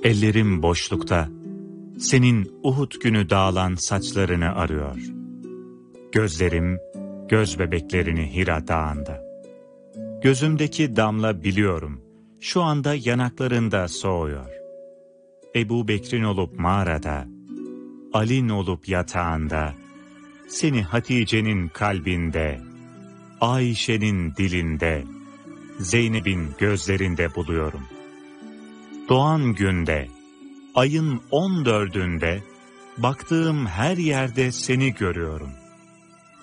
Ellerim boşlukta, senin Uhud günü dağılan saçlarını arıyor. Gözlerim, göz bebeklerini Hira dağında. Gözümdeki damla biliyorum, şu anda yanaklarında soğuyor. Ebu Bekir'in olup mağarada, Ali'nin olup yatağında, seni Hatice'nin kalbinde, Ayşe'nin dilinde, Zeynep'in gözlerinde buluyorum. Doğan günde, ayın 14'ünde, baktığım her yerde seni görüyorum.